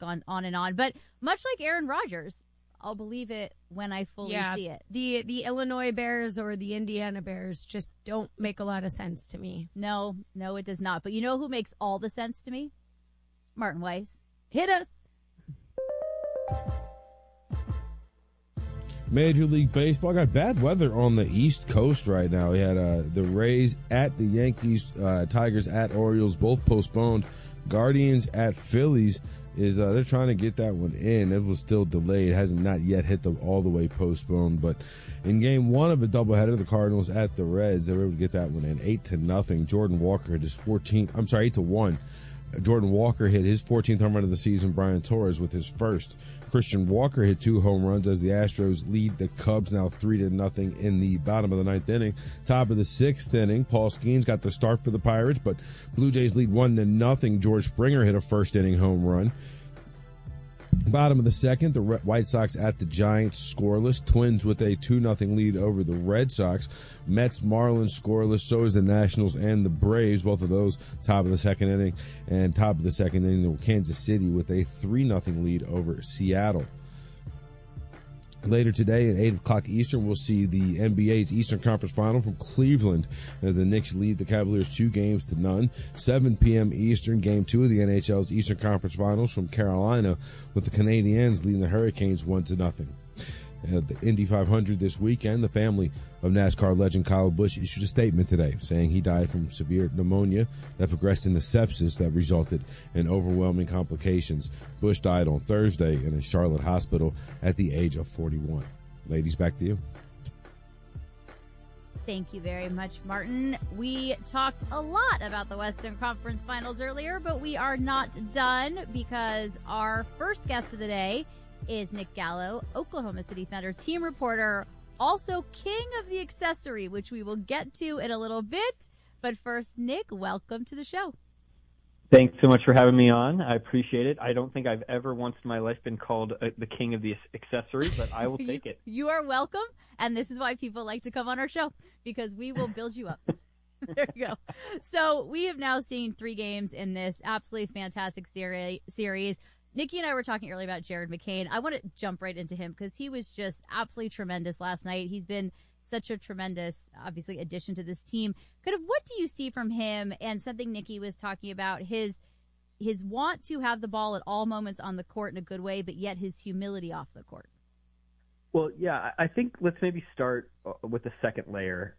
on and on. But much like Aaron Rodgers, I'll believe it when I fully see it. The Illinois Bears or the Indiana Bears just don't make a lot of sense to me. No, it does not. But you know who makes all the sense to me? Martin Weiss. Hit us. Major League Baseball got bad weather on the East Coast right now. We had the Rays at the Yankees, Tigers at Orioles, both postponed. Guardians at Phillies they're trying to get that one in. It was still delayed. It hasn't not yet hit all the way postponed. But in game one of a doubleheader, the Cardinals at the Reds, they were able to get that one in 8-0. Jordan Walker hit his 8-1. Jordan Walker hit his 14th home run of the season. Brian Torres with his first. Christian Walker hit 2 home runs as the Astros lead the Cubs now 3-0 in the bottom of the 9th inning. Top of the 6th inning, Paul Skeens got the start for the Pirates, but Blue Jays lead 1-0. George Springer hit a first inning home run. Bottom of the 2nd, the White Sox at the Giants scoreless. Twins with a 2-0 lead over the Red Sox. Mets, Marlins scoreless. So is the Nationals and the Braves. Both of those top of the 2nd inning. And top of the 2nd inning, Kansas City with a 3-0 lead over Seattle. Later today at 8 o'clock Eastern, we'll see the NBA's Eastern Conference Final from Cleveland. The Knicks lead the Cavaliers 2-0. 7 p.m. Eastern, Game 2 of the NHL's Eastern Conference Finals from Carolina, with the Canadiens leading the Hurricanes 1-0. At the Indy 500 this weekend, the family of NASCAR legend Kyle Busch issued a statement today saying he died from severe pneumonia that progressed into sepsis that resulted in overwhelming complications. Busch died on Thursday in a Charlotte hospital at the age of 41. Ladies, back to you. Thank you very much, Martin. We talked a lot about the Western Conference Finals earlier, but we are not done because our first guest of the day is Nick Gallo, Oklahoma City Thunder team reporter, also king of the accessory, which we will get to in a little bit. But first, Nick, welcome to the show. Thanks so much for having me on. I appreciate it. I don't think I've ever once in my life been called the king of the accessory, but I will take it. You are welcome, and this is why people like to come on our show, because we will build you up. There you go. So we have now seen 3 games in this absolutely fantastic series. Nikki and I were talking earlier about Jared McCain. I want to jump right into him because he was just absolutely tremendous last night. He's been such a tremendous, obviously, addition to this team. What do you see from him? And something Nikki was talking about, his want to have the ball at all moments on the court in a good way, but yet his humility off the court. Well, yeah, I think let's maybe start with the second layer.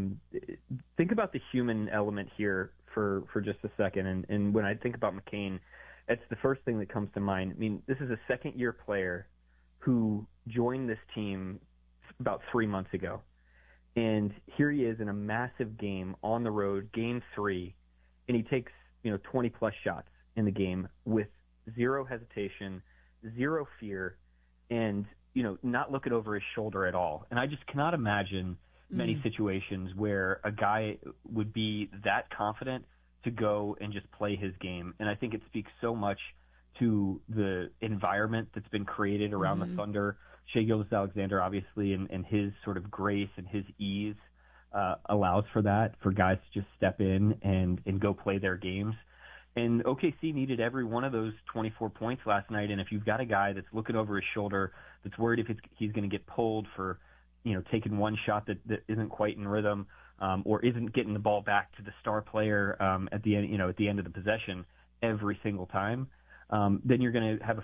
Think about the human element here for just a second. And when I think about McCain, it's the first thing that comes to mind. I mean, this is a second-year player who joined this team about 3 months ago. And here he is in a massive game on the road, Game 3, and he takes 20-plus shots in the game with zero hesitation, zero fear, and not looking over his shoulder at all. And I just cannot imagine many situations where a guy would be that confident to go and just play his game. And I think it speaks so much to the environment that's been created around the Thunder. Shai Gilgeous-Alexander, obviously, and his sort of grace and his ease allows for that, for guys to just step in and go play their games. And OKC needed every one of those 24 points last night. And if you've got a guy that's looking over his shoulder, that's worried if he's going to get pulled for, taking one shot that isn't quite in rhythm, or isn't getting the ball back to the star player at the end, at the end of the possession every single time, then you're going to have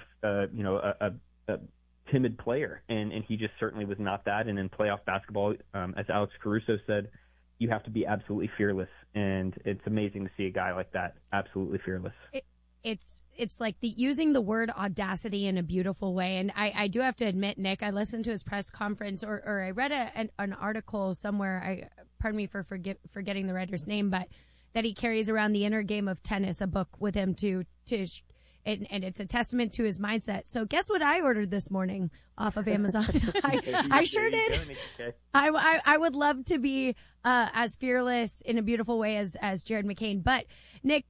a timid player, and he just certainly was not that. And in playoff basketball, as Alex Caruso said, you have to be absolutely fearless, and it's amazing to see a guy like that absolutely fearless. It's like using the word audacity in a beautiful way. And I do have to admit, Nick, I listened to his press conference, or I read an article somewhere. Pardon me for forgetting the writer's name, but that he carries around the inner game of tennis, a book with him and it's a testament to his mindset. So guess what I ordered this morning off of Amazon? I sure did. I would love to be as fearless in a beautiful way as Jared McCain. But Nick,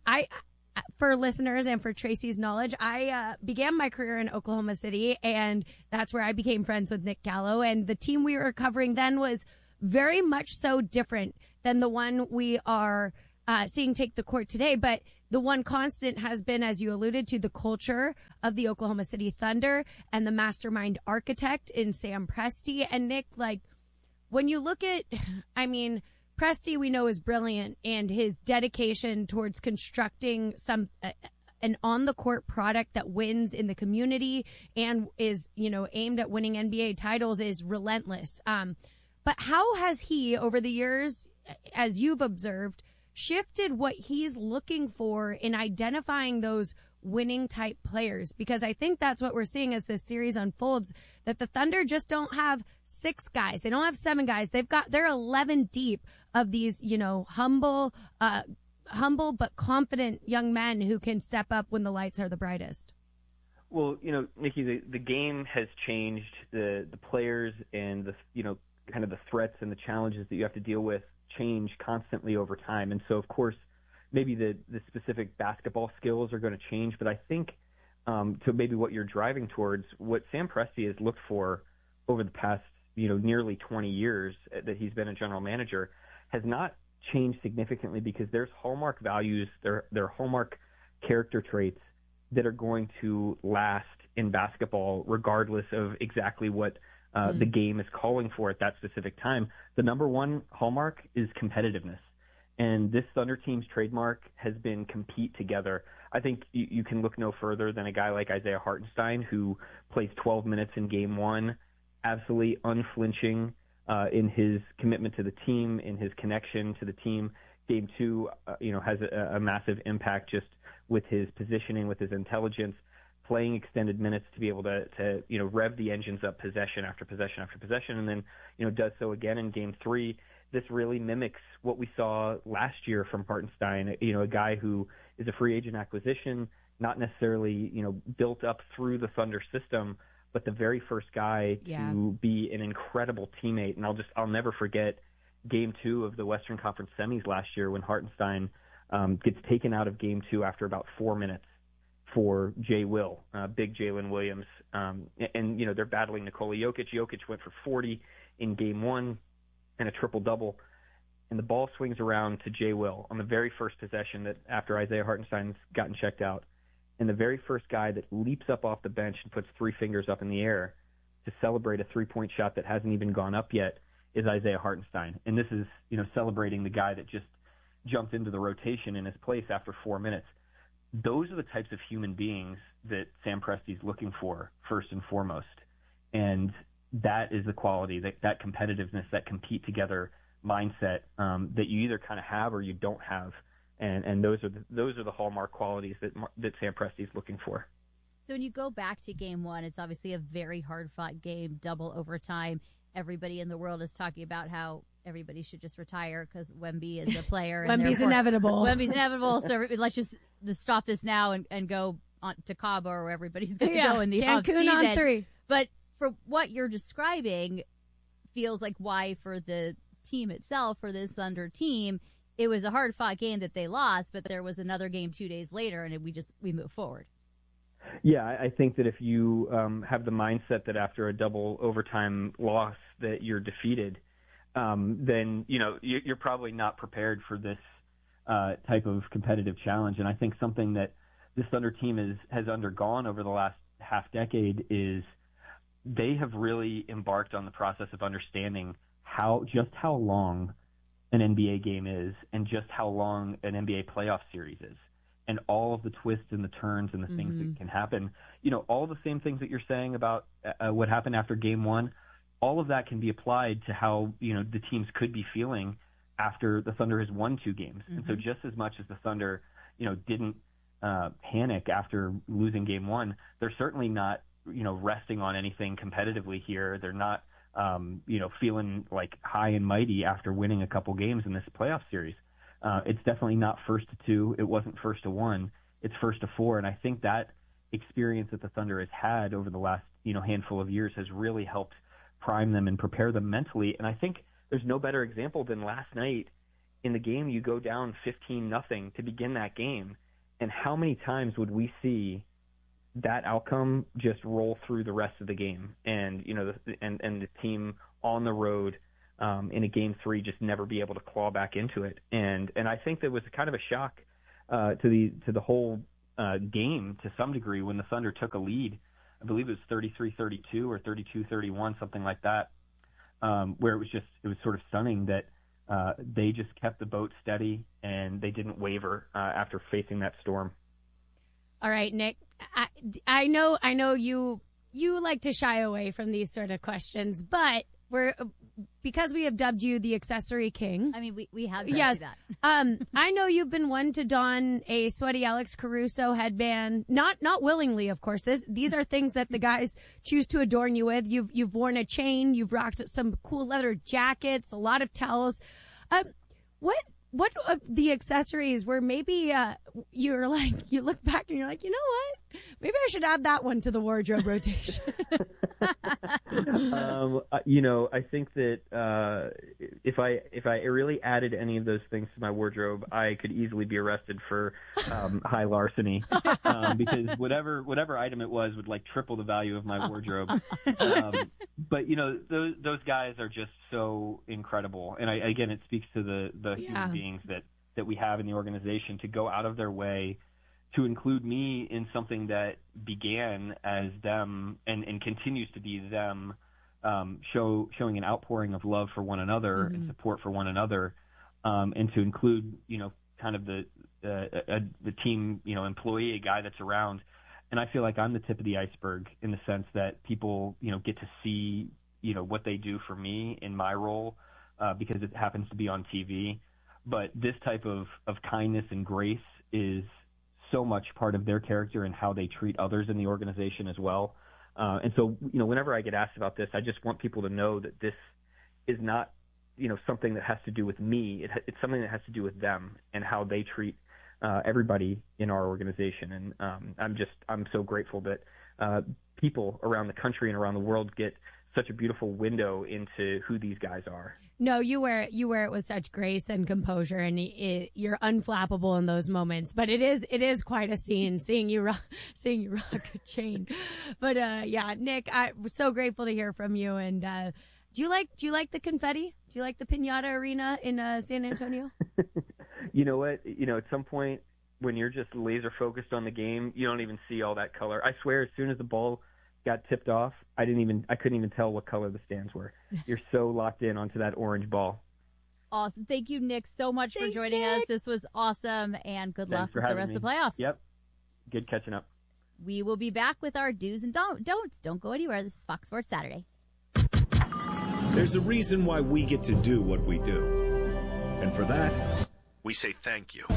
for listeners and for Tracy's knowledge, I began my career in Oklahoma City, and that's where I became friends with Nick Gallo. And the team we were covering then was very much so different than the one we are seeing take the court today. But the one constant has been, as you alluded to, the culture of the Oklahoma City Thunder and the mastermind architect in Sam Presti. And Nick, like, when you look at, I mean, Presti we know is brilliant, and his dedication towards constructing an on-the-court product that wins in the community and is, aimed at winning NBA titles is relentless. But how has he, over the years, as you've observed, shifted what he's looking for in identifying those winning type players? Because I think that's what we're seeing as this series unfolds, that the Thunder just don't have 6 guys. They don't have 7 guys. They're 11 deep of these, humble but confident young men who can step up when the lights are the brightest. Well, Nikki, the game has changed. The players and the, kind of the threats and the challenges that you have to deal with change constantly over time. And so, of course, maybe the specific basketball skills are going to change. But I think to maybe what you're driving towards, what Sam Presti has looked for over the past, nearly 20 years that he's been a general manager has not changed significantly, because there's hallmark values, there are hallmark character traits that are going to last in basketball regardless of exactly what the game is calling for at that specific time. The number one hallmark is competitiveness. And this Thunder team's trademark has been compete together. I think you can look no further than a guy like Isaiah Hartenstein, who plays 12 minutes in game 1, absolutely unflinching in his commitment to the team, in his connection to the team. Game 2, has a massive impact just with his positioning, with his intelligence, playing extended minutes to be able to rev the engines up possession after possession after possession, and then, does so again in Game 3. This really mimics what we saw last year from Hartenstein, a guy who is a free agent acquisition, not necessarily, built up through the Thunder system, but the very first guy to be an incredible teammate. And I'll never forget Game 2 of the Western Conference semis last year when Hartenstein gets taken out of Game 2 after about 4 minutes for Jay Will, big Jalen Williams. And they're battling Nikola Jokic. Jokic went for 40 in Game 1 and a triple-double. And the ball swings around to Jay Will on the very first possession that after Isaiah Hartenstein's gotten checked out. And the very first guy that leaps up off the bench and puts 3 fingers up in the air to celebrate a three-point shot that hasn't even gone up yet is Isaiah Hartenstein. And this is, celebrating the guy that just jumped into the rotation in his place after 4 minutes. Those are the types of human beings that Sam Presti's looking for, first and foremost. And that is the quality, that competitiveness, that compete together mindset that you either kind of have or you don't have. And those are the hallmark qualities that Sam Presti's looking for. So when you go back to Game 1, it's obviously a very hard-fought game, double overtime. Everybody in the world is talking about how everybody should just retire because Wemby is a player. Wemby's inevitable. Wemby's inevitable. So let's just stop this now and go on to Cabo, where everybody's going to go in the Cancun offseason. on 3. But for what you're describing, feels like why for the team itself, for this Thunder team, it was a hard-fought game that they lost, but there was another game 2 days later, and we move forward. Yeah, I think that if you have the mindset that after a double overtime loss that you're defeated, then you're probably not prepared for this type of competitive challenge. And I think something that this Thunder team has undergone over the last half decade is they have really embarked on the process of understanding how long an NBA game is and just how long an NBA playoff series is. And all of the twists and the turns and the things that can happen, all the same things that you're saying about what happened after Game 1, all of that can be applied to how, the teams could be feeling after the Thunder has won 2 games. And so just as much as the Thunder, didn't panic after losing Game 1, they're certainly not, resting on anything competitively here. They're not, feeling like high and mighty after winning a couple games in this playoff series. It's definitely not 1-2. It wasn't 1-1. It's 1-4. And I think that experience that the Thunder has had over the last, handful of years has really helped prime them and prepare them mentally. And I think there's no better example than last night in the game. You go down 15-0 to begin that game. And how many times would we see that outcome just roll through the rest of the game? And, and the team on the road, in a Game 3 just never be able to claw back into it. And I think that was kind of a shock to the whole game to some degree when the Thunder took a lead. I believe it was 33-32 or 32-31, something like that, where it was sort of stunning that they just kept the boat steady and they didn't waver after facing that storm. All right, Nick, I know you like to shy away from these sort of questions, but because we have dubbed you the accessory king. I mean, we have done yes. that. I know you've been one to don a sweaty Alex Caruso headband, not willingly, of course. These are things that the guys choose to adorn you with. You've worn a chain, you've rocked some cool leather jackets, a lot of towels. What of the accessories where maybe you're like, you look back and you're like, you know what? Maybe I should add that one to the wardrobe rotation. I think that if I really added any of those things to my wardrobe, I could easily be arrested for high larceny because whatever item it was would like triple the value of my wardrobe. But those guys are just so incredible, and again, it speaks to the human beings that we have in the organization to go out of their way to include me in something that began as them and continues to be them, showing an outpouring of love for one another and support for one another, and to include kind of the team employee, a guy that's around. And I feel like I'm the tip of the iceberg in the sense that people get to see what they do for me in my role because it happens to be on TV. But this type of kindness and grace is so much part of their character and how they treat others in the organization as well. And so, whenever I get asked about this, I just want people to know that this is not, something that has to do with me. It's something that has to do with them and how they treat everybody in our organization. And I'm so grateful that people around the country and around the world get such a beautiful window into who these guys are. No, you wear it with such grace and composure, and you're unflappable in those moments. But it is quite a scene seeing you rock a chain. But Nick, I'm so grateful to hear from you. And do you like the confetti? Do you like the Piñata Arena in San Antonio? You know what? At some point when you're just laser focused on the game, you don't even see all that color. I swear, as soon as the ball got tipped off, I couldn't even tell what color the stands were. You're so locked in onto that orange ball. Awesome. Thank you, Nick, so much for joining us. This was awesome, and good luck with the rest of the playoffs. Yep. Good catching up. We will be back with our do's and don'ts. Don't go anywhere. This is Fox Sports Saturday. There's a reason why we get to do what we do. And for that, we say thank you.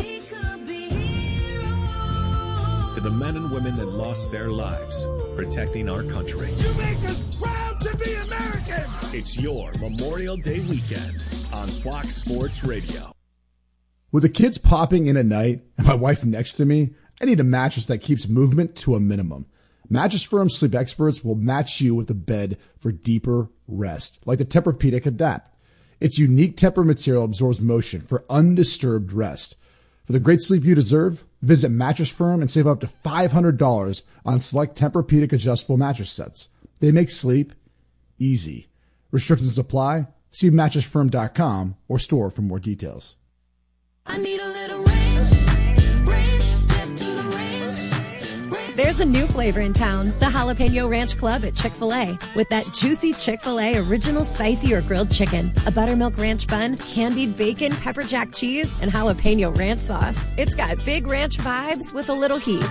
To the men and women that lost their lives protecting our country. You make us proud to be American! It's your Memorial Day weekend on Fox Sports Radio. With the kids popping in at night and my wife next to me, I need a mattress that keeps movement to a minimum. Mattress Firm sleep experts will match you with a bed for deeper rest, like the Tempur-Pedic Adapt. Its unique Tempur material absorbs motion for undisturbed rest. For the great sleep you deserve, visit Mattress Firm and save up to $500 on select Tempur-Pedic adjustable mattress sets. They make sleep easy. Restrictions apply. See mattressfirm.com or store for more details. I need a little range, step to the range. There's a new flavor in town, the Jalapeno Ranch Club at Chick-fil-A. With that juicy Chick-fil-A original spicy or grilled chicken, a buttermilk ranch bun, candied bacon, pepper jack cheese, and jalapeno ranch sauce. It's got big ranch vibes with a little heat.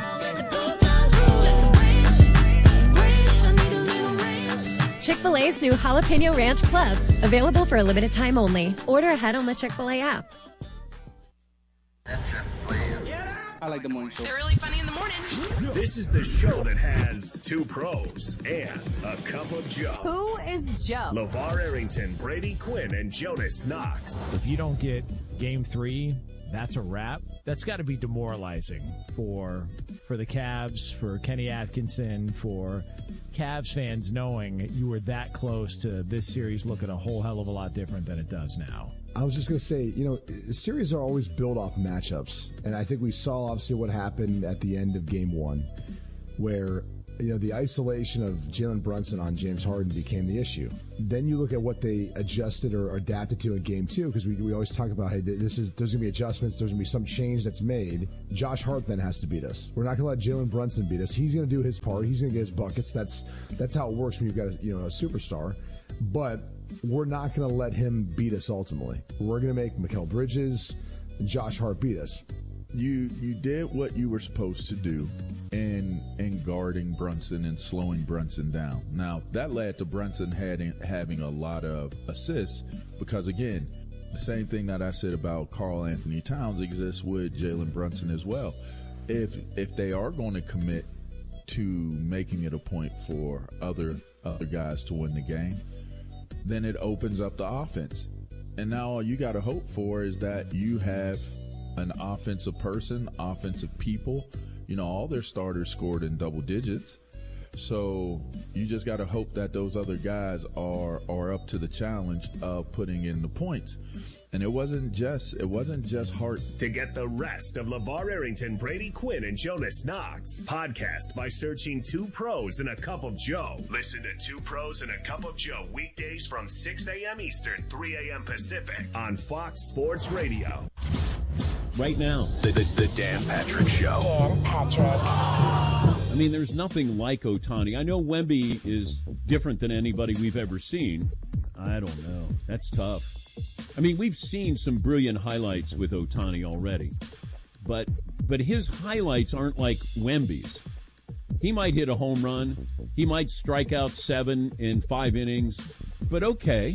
Chick-fil-A's new Jalapeno Ranch Club. Available for a limited time only. Order ahead on the Chick-fil-A app. I like the morning show. They're really funny in the morning. This is the show that has two pros and a cup of Joe. Who is Joe? LeVar Arrington, Brady Quinn, and Jonas Knox. If you don't get game 3, that's a wrap. That's got to be demoralizing for the Cavs, for Kenny Atkinson, for Cavs fans knowing you were that close to this series looking a whole hell of a lot different than it does now. I was just going to say, series are always built off matchups. And I think we saw, obviously, what happened at the end of Game 1, where the isolation of Jalen Brunson on James Harden became the issue. Then you look at what they adjusted or adapted to in Game 2, because we always talk about, hey, there's going to be adjustments, there's going to be some change that's made. Josh Hart then has to beat us. We're not going to let Jalen Brunson beat us. He's going to do his part. He's going to get his buckets. That's how it works when you've got a superstar. But we're not going to let him beat us ultimately. We're going to make Mikal Bridges and Josh Hart beat us. You did what you were supposed to do in guarding Brunson and slowing Brunson down. Now, that led to Brunson having a lot of assists because, again, the same thing that I said about Karl Anthony Towns exists with Jalen Brunson as well. If they are going to commit to making it a point for other guys to win the game, then it opens up the offense. And now all you got to hope for is that you have an offensive person, offensive people. All their starters scored in double digits. So you just got to hope that those other guys are up to the challenge of putting in the points. And it wasn't just Hart. To get the rest of LeVar Arrington, Brady Quinn, and Jonas Knox, podcast by searching 2 Pros and a Cup of Joe. Listen to 2 Pros and a Cup of Joe weekdays from 6 a.m. Eastern, 3 a.m. Pacific on Fox Sports Radio. Right now, the Dan Patrick Show. Dan Patrick. I mean, there's nothing like Ohtani. I know Wemby is different than anybody we've ever seen. I don't know. That's tough. I mean, we've seen some brilliant highlights with Ohtani already, but his highlights aren't like Wemby's. He might hit a home run. He might strike out 7 in 5 innings, but okay.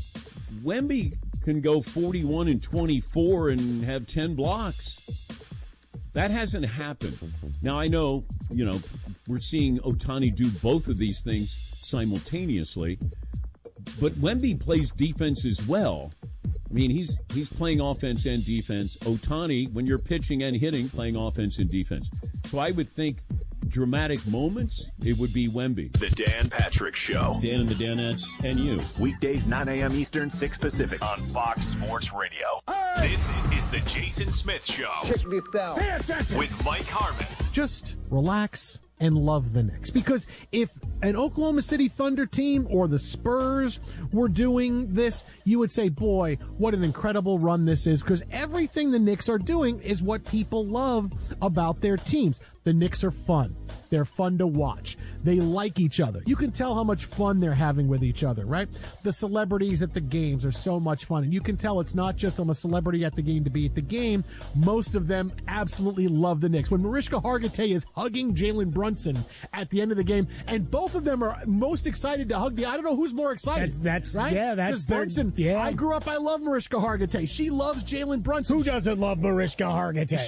Wemby can go 41 and 24 and have 10 blocks. That hasn't happened. Now, I know, we're seeing Ohtani do both of these things simultaneously, but Wemby plays defense as well. I mean, he's playing offense and defense. Ohtani, when you're pitching and hitting, playing offense and defense. So I would think dramatic moments, it would be Wemby. The Dan Patrick Show. Dan and the Danettes and you. Weekdays, 9 a.m. Eastern, 6 Pacific on Fox Sports Radio. Hey! This is the Jason Smith Show. Check this out. Pay attention. With Mike Harmon. Just relax and love the Knicks. Because if an Oklahoma City Thunder team or the Spurs were doing this, you would say, boy, what an incredible run this is. Because everything the Knicks are doing is what people love about their teams. The Knicks are fun. They're fun to watch. They like each other. You can tell how much fun they're having with each other, right? The celebrities at the games are so much fun. And you can tell it's not just I'm a celebrity at the game to be at the game. Most of them absolutely love the Knicks. When Mariska Hargitay is hugging Jalen Brunson at the end of the game, and both of them are most excited to hug I don't know who's more excited. That's right? Yeah, that's Brunson. Yeah. I grew up, I love Mariska Hargitay. She loves Jalen Brunson. Who doesn't love Mariska Hargitay?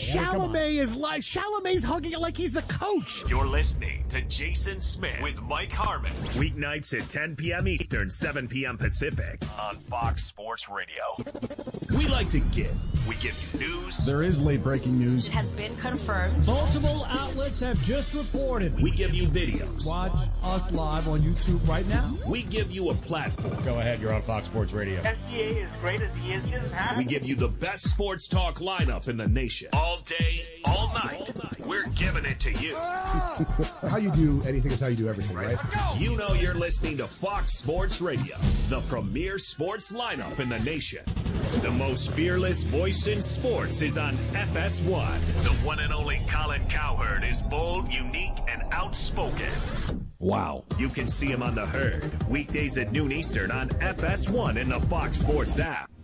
Chalamet's hugging it like he's a coach. You're listening to Jason Smith with Mike Harmon. Weeknights at 10 p.m. Eastern, 7 p.m. Pacific on Fox Sports Radio. We like to give. We give you news. There is late breaking news. It has been confirmed. Multiple outlets have just reported. We give you videos. Watch us live on YouTube right now. We give you a platform. Go ahead, you're on Fox Sports Radio. SGA is great as he is. We give you the best sports talk lineup in the nation. All day, all night. We're giving it to you. How you do anything is how you do everything, right? You know you're listening to Fox Sports Radio, the premier sports lineup in the nation. The most fearless voice in sports is on FS1. The one and only Colin Cowherd is bold, unique, and outspoken. Wow. You can see him on The Herd, weekdays at noon Eastern on FS1 and the Fox Sports app.